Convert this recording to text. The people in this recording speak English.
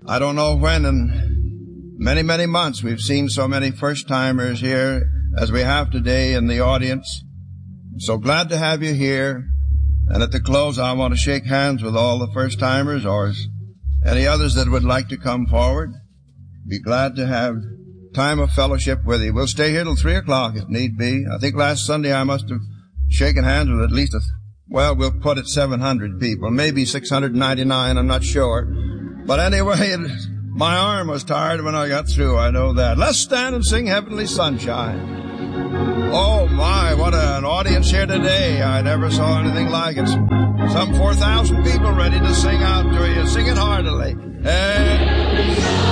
I don't know when in many, many months we've seen so many first-timers here as we have today in the audience. I'm so glad to have you here. And at the close, I want to shake hands with all the first-timers or any others that would like to come forward. Be glad to have time of fellowship with you. We'll stay here till 3 o'clock if need be. I think last Sunday I must have shaken hands with at least we'll put it 700 people, maybe 699, I'm not sure. But anyway, my arm was tired when I got through, I know that. Let's stand and sing Heavenly Sunshine. Oh my, what an audience here today. I never saw anything like it. Some 4,000 people ready to sing out to you. Sing it heartily. Hey.